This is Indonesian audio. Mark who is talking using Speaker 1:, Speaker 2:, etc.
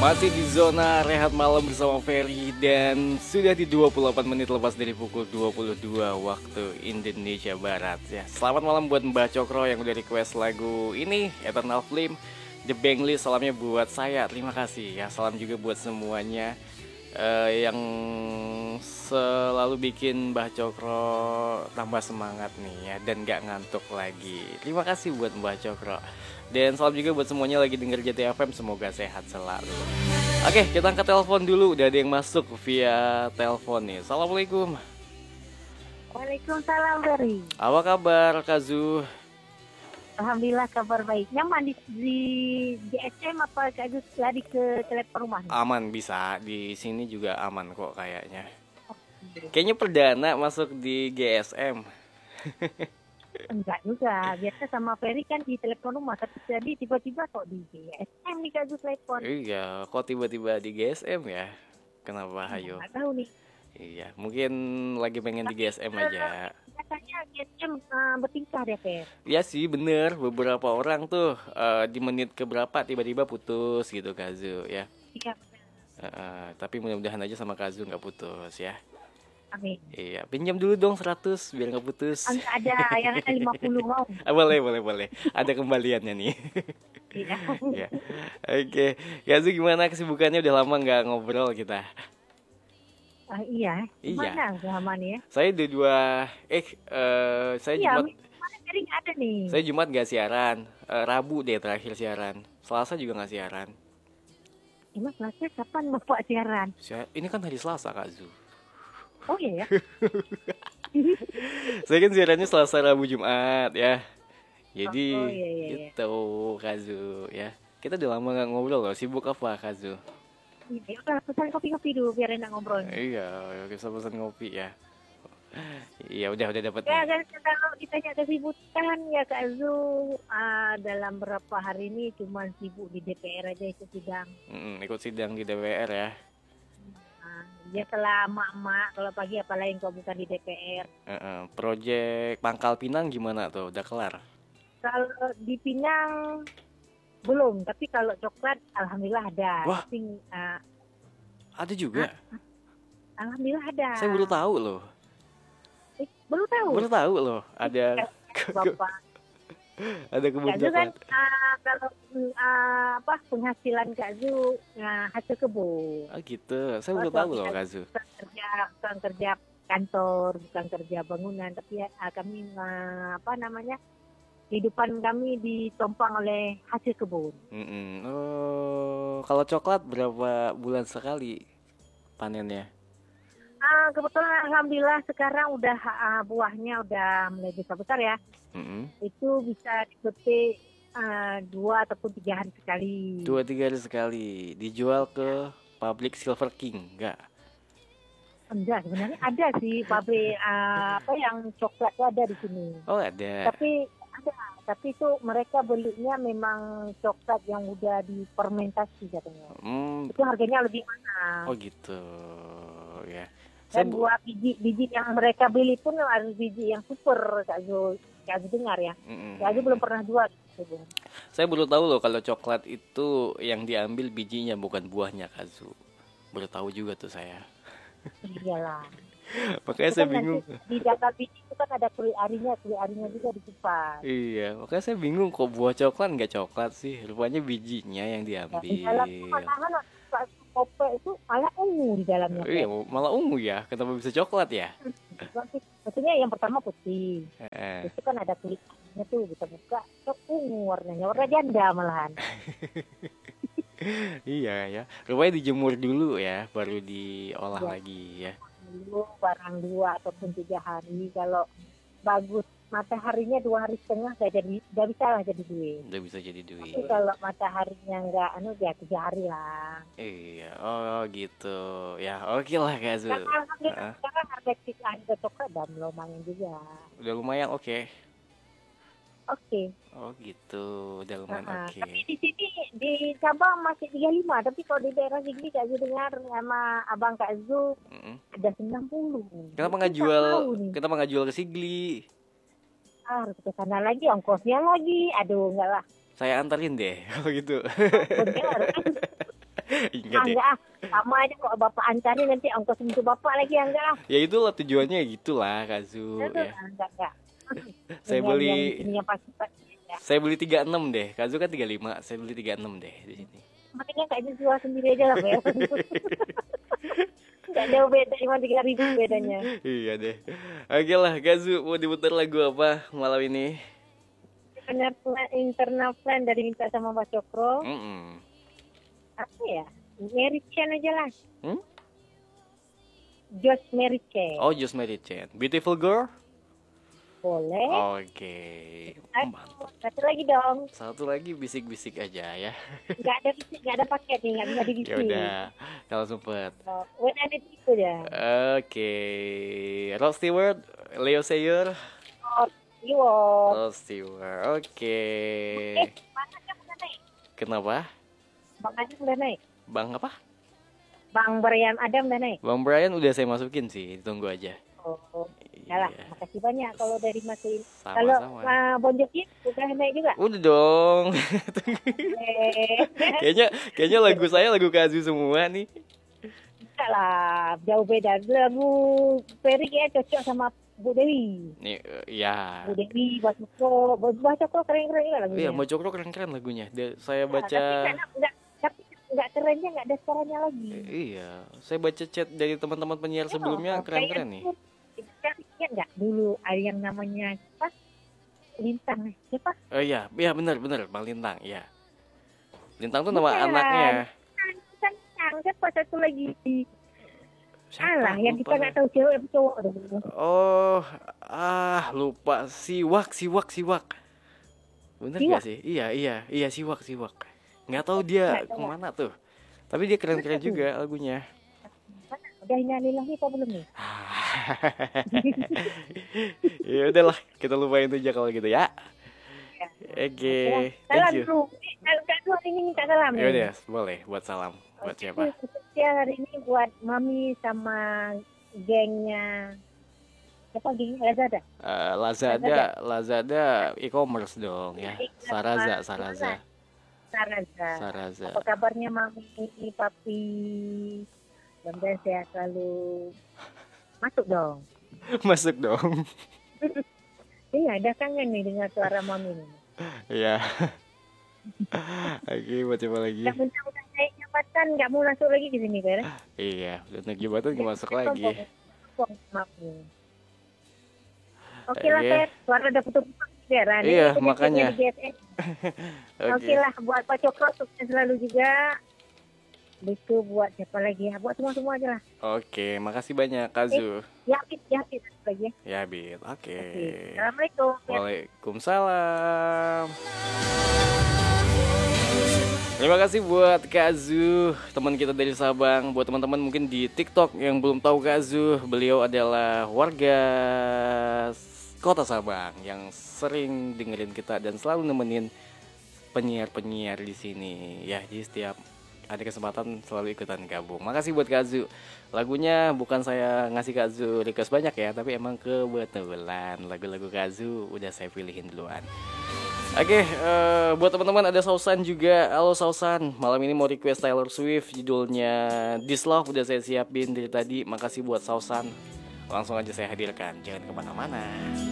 Speaker 1: Masih di zona rehat malam bersama Ferry dan sudah di 28 menit lepas dari pukul 22 waktu Indonesia Barat ya. Selamat malam buat Mbak Cokro yang udah request lagu ini Eternal Flame The Bangli. Salamnya buat saya, terima kasih ya. Salam juga buat semuanya yang selalu bikin Mbak Cokro tambah semangat nih ya dan gak ngantuk lagi. Terima kasih buat Mbak Cokro. Dan salam juga buat semuanya lagi denger JTFM, semoga sehat selalu. Oke, kita angkat telepon dulu. Udah ada yang masuk via telepon nih. Assalamualaikum.
Speaker 2: Waalaikumsalam Ferry.
Speaker 1: Apa kabar Kak Zu?
Speaker 2: Alhamdulillah kabar baik. Nyaman di GSM apa Kak Gus lari ke telepon rumah?
Speaker 1: Aman, bisa. Di sini juga aman kok kayaknya. Kayaknya perdana masuk di GSM.
Speaker 2: Enggak juga. Biasa sama Ferry kan di telepon rumah. Tapi jadi tiba-tiba kok di GSM nih Kak Gus telepon.
Speaker 1: Iya, kok tiba-tiba di GSM ya? Kenapa hayo?
Speaker 2: Nggak tahu nih.
Speaker 1: Iya, mungkin lagi pengen di GSM aja.
Speaker 2: Biasanya GSM bertingkah deh Fer.
Speaker 1: Ya sih bener, beberapa orang tuh di menit keberapa tiba-tiba putus gitu Kak Zu ya.
Speaker 2: Iya.
Speaker 1: Tapi mudah-mudahan aja sama Kak Zu gak putus ya.
Speaker 2: Amin.
Speaker 1: Iya, pinjam dulu dong 100 biar gak putus.
Speaker 2: Ada yang ada 50 mau.
Speaker 1: Boleh. Ada kembaliannya nih.
Speaker 2: Iya.
Speaker 1: Ya. Oke, Kak Zu gimana kesibukannya? Udah lama gak ngobrol kita.
Speaker 2: Iya.
Speaker 1: Iya.
Speaker 2: Mana zaman ya?
Speaker 1: Saya udah saya
Speaker 2: Iya.
Speaker 1: Jumat.
Speaker 2: Mana Ferry nggak ada nih.
Speaker 1: Saya Jumat gak siaran. Rabu deh terakhir siaran. Selasa juga gak siaran.
Speaker 2: Emang Selasa kapan Bapak siaran?
Speaker 1: Ini kan hari Selasa Kak Zu.
Speaker 2: Oh iya ya.
Speaker 1: Saya kan siarannya Selasa, Rabu, Jumat ya. Jadi
Speaker 2: iya.
Speaker 1: gitu Kak Zu ya. Kita udah lama gak ngobrol loh. Sibuk apa Kak Zu?
Speaker 2: Ya udah pesan kopi-kopi dulu biar enak ngobrol.
Speaker 1: Iya, kita pesan ngopi ya. Iya udah dapat.
Speaker 2: Ya kan kalau ditanya kesibukan ya Kak Zu, dalam berapa hari ini cuma sibuk di DPR aja ikut sidang.
Speaker 1: Ikut sidang di DPR ya.
Speaker 2: Ya kalau emak-emak, kalau pagi apalagi kalau bukan di DPR.
Speaker 1: Proyek Pangkal Pinang gimana tuh? Udah kelar?
Speaker 2: Kalau di Pinang belum, tapi kalau coklat alhamdulillah ada.
Speaker 1: Wah.
Speaker 2: Tapi,
Speaker 1: ada juga.
Speaker 2: Alhamdulillah ada.
Speaker 1: Saya baru tahu loh.
Speaker 2: Baru tahu.
Speaker 1: Baru tahu loh ada
Speaker 2: Bapak.
Speaker 1: ada kebun
Speaker 2: Kak Zu kan
Speaker 1: coklat.
Speaker 2: kalau penghasilan Kak Zu hasil kebun.
Speaker 1: Oh gitu. Saya baru tahu loh Kak Zu.
Speaker 2: Bukan kerja kantor, bukan kerja bangunan, tapi kami kehidupan kami ditompang oleh hasil kebun.
Speaker 1: Oh, kalau coklat berapa bulan sekali panennya?
Speaker 2: Kebetulan alhamdulillah sekarang udah buahnya udah mulai besar ya. Itu bisa dipetik 2 ataupun 3 hari sekali.
Speaker 1: 2-3 hari sekali. Dijual ke pabrik Silver King, enggak?
Speaker 2: Enggak, sebenarnya ada sih pabrik yang coklat itu ada di sini.
Speaker 1: Oh ada.
Speaker 2: Tapi itu mereka belinya memang coklat yang udah difermentasi katanya. Itu harganya lebih mahal.
Speaker 1: Oh gitu, ya.
Speaker 2: Dan buah biji yang mereka beli pun harus biji yang super, Kak Zu dengar ya. Kak Zu belum pernah jual.
Speaker 1: Saya baru tahu loh kalau coklat itu yang diambil bijinya bukan buahnya Kak Zu. Baru tahu juga tuh saya.
Speaker 2: Iyalah.
Speaker 1: Makanya saya bingung.
Speaker 2: Di data biji itu kan ada kulit arinya juga dikupas.
Speaker 1: Iya, makanya saya bingung kok buah coklat nggak coklat sih. Rupanya bijinya yang diambil.
Speaker 2: Di dalam mana kopi itu malah ungu di dalamnya.
Speaker 1: Iya, malah ungu ya. Kenapa bisa coklat ya?
Speaker 2: Maksudnya yang pertama putih. Itu kan ada kulitnya tuh, kita buka ungu warnanya, warna janda malahan.
Speaker 1: Iya ya. Rupanya dijemur dulu ya, baru diolah lagi ya.
Speaker 2: Dulu barang 2 ataupun 3 hari, kalau bagus mataharinya 2 hari setengah udah bisa lah jadi duit.
Speaker 1: Udah bisa jadi duit.
Speaker 2: Tapi kalau mataharinya enggak ya 3 hari lah.
Speaker 1: Iya, oh gitu. Ya, oke lah Kak Zu.
Speaker 2: Sekarang harga coklat udah lumayan juga.
Speaker 1: Udah lumayan oke.
Speaker 2: Oke.
Speaker 1: Oh gitu, udah lumayan oke.
Speaker 2: Tapi di sini di Sabang masih 35, tapi kalau di daerah sini Kak Zu dengar sama abang Kak Zu ada 90.
Speaker 1: Kenapa nggak jual ke Sigli?
Speaker 2: Harus ke sana lagi, ongkosnya lagi. Aduh, enggak lah.
Speaker 1: Saya anterin deh, kalau gitu.
Speaker 2: Bener.
Speaker 1: Ingat ya.
Speaker 2: Enggak, sama aja kok bapak antarin nanti ongkos untuk bapak lagi enggak ah.
Speaker 1: Ya itulah tujuannya gitulah Kazu ya.
Speaker 2: Enggak.
Speaker 1: Saya beli
Speaker 2: yang pasti ya.
Speaker 1: Saya beli 36 deh. Kazu kan 35, saya beli 36 deh di sini.
Speaker 2: Makanya kayaknya jual sendiri aja lah, Bel. Enggak jauh beda, cuma 3.000 bedanya.
Speaker 1: Iya deh. Oke lah, Kazu mau diputar lagu apa malam ini?
Speaker 2: Internal plan dari minta sama Mbak Cokro. Apa ya? Mary Chen aja lah. Just Mary Chen.
Speaker 1: Oh, Just Mary Chen. Beautiful Girl?
Speaker 2: Boleh.
Speaker 1: Oke. Mantap.
Speaker 2: Satu lagi dong.
Speaker 1: Satu lagi bisik-bisik aja ya.
Speaker 2: Enggak ada bisik, enggak ada paket nih, enggak bisa dibisik.
Speaker 1: Ya udah, kalau sempet.
Speaker 2: When ada itu ya.
Speaker 1: Oke. Rod Stewart, Leo Sayer. Rod Stewart. Oke.
Speaker 2: Bang Adam udah naik.
Speaker 1: Kenapa?
Speaker 2: Bang Adam udah naik.
Speaker 1: Bang apa?
Speaker 2: Bang Brian Adam udah naik.
Speaker 1: Bang Brian udah saya masukin sih, tunggu aja.
Speaker 2: Oh. Yalah,
Speaker 1: Iya.
Speaker 2: makasih banyak kalau dari masukin.
Speaker 1: Sama-sama.
Speaker 2: Kalau Bon Jovi udah naik juga.
Speaker 1: Udah dong. kayaknya lagu saya lagu Kazu semua nih.
Speaker 2: Enggak lah, jauh beda. Lagu Ferry kayaknya cocok sama Bu Dewi.
Speaker 1: Nih, ya.
Speaker 2: Bu Dewi, Mbak Cokro keren-keren juga lagunya.
Speaker 1: Iya, Mbak Cokro keren-keren lagunya. Saya baca.
Speaker 2: Tapi enggak kerennya, enggak ada suaranya lagi.
Speaker 1: Iya, saya baca chat dari teman-teman penyiar sebelumnya keren-keren nih.
Speaker 2: Ingat nggak dulu ada yang namanya apa? Lintang siapa?
Speaker 1: Oh iya benar Bang Lintang, ya. Lintang tuh nama anaknya.
Speaker 2: Lintang siapa satu lagi?
Speaker 1: Siapa?
Speaker 2: Yang kita nggak tahu cewek atau cowok.
Speaker 1: Oh, lupa. Siwak. Bener nggak sih? Iya Siwak. Nggak tahu dia kemana tuh. Tapi dia keren-keren juga lagunya.
Speaker 2: Udah Innalillahi apa belum nih?
Speaker 1: Ya udahlah, kita lupain aja kalau gitu ya. Oke.
Speaker 2: Salam dulu. Kalau hari ini minta salam.
Speaker 1: Ya udah, boleh buat salam. Buat siapa?
Speaker 2: Spesial hari ini buat Mami sama gengnya. Siapa gengnya?
Speaker 1: Lazada e-commerce dong ya. Saraza.
Speaker 2: Apa kabarnya Mami, Papi? Mudah-mudahan sehat selalu.
Speaker 1: Masuk dong.
Speaker 2: Iya, ada kangen nih dengar suara Mami nih.
Speaker 1: Iya. Oke, buat siapa lagi?
Speaker 2: Udah naik jabatan, nggak mau masuk lagi di sini, Ber?
Speaker 1: Iya, udah naik jabatan nggak masuk lagi.
Speaker 2: Oke lah, Ted. Suara udah putus-putus.
Speaker 1: Iya, makanya.
Speaker 2: Oke lah, buat Pak Cokro sukses selalu juga. Itu buat siapa lagi ya? Buat semua aja lah.
Speaker 1: Oke, makasih banyak Kazu.
Speaker 2: Ya, Bit lagi ya.
Speaker 1: Ya, Bit. Oke.
Speaker 2: Assalamualaikum.
Speaker 1: Waalaikumsalam. Terima kasih buat Kazu, teman kita dari Sabang. Buat teman-teman mungkin di TikTok yang belum tahu Kazu, beliau adalah warga Kota Sabang yang sering dengerin kita dan selalu nemenin penyiar-penyiar di sini. Ya, jadi setiap ada kesempatan selalu ikutan gabung. Makasih buat Kazu. Lagunya bukan saya ngasih Kazu request banyak ya, tapi emang kebetulan lagu-lagu Kazu udah saya pilihin duluan. Oke, buat teman-teman ada Sausan juga. Halo Sausan, malam ini mau request Taylor Swift, judulnya This Love udah saya siapin dari tadi. Makasih buat Sausan. Langsung aja saya hadirkan, jangan kemana-mana.